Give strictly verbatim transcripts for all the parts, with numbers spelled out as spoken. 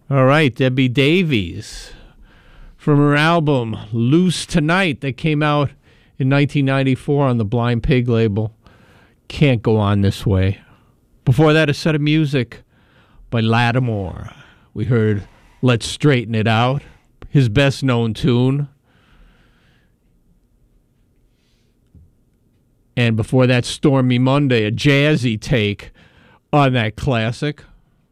All right, Debbie Davies from her album Loose Tonight that came out in nineteen ninety-four on the Blind Pig label. Can't Go On This Way. Before that, a set of music by Lattimore. We heard Let's Straighten It Out, his best known tune. And before that, Stormy Monday, a jazzy take on that classic.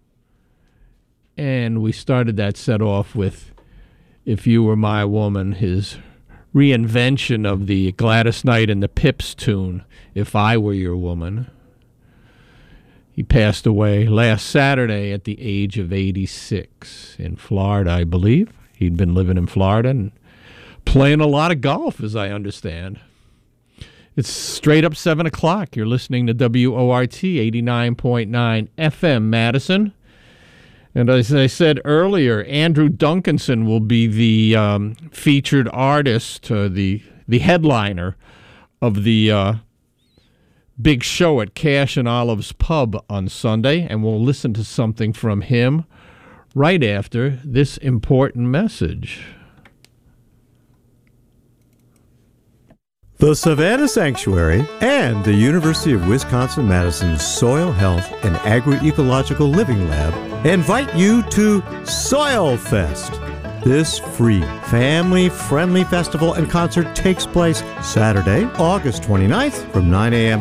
And we started that set off with If You Were My Woman, his reinvention of the Gladys Knight and the Pips tune, If I Were Your Woman. He passed away last Saturday at the age of eighty-six in Florida, I believe. He'd been living in Florida and playing a lot of golf, as I understand. It's straight up seven o'clock. You're listening to W O R T eighty-nine point nine F M Madison. And as I said earlier, Andrew Duncanson will be the um, featured artist, uh, the the headliner of the uh, big show at Cash and Olive's Pub on Sunday. And we'll listen to something from him right after this important message. The Savannah Sanctuary and the University of Wisconsin-Madison's Soil Health and Agroecological Living Lab invite you to Soil Fest. This free, family-friendly festival and concert takes place Saturday, August twenty-ninth from nine a.m.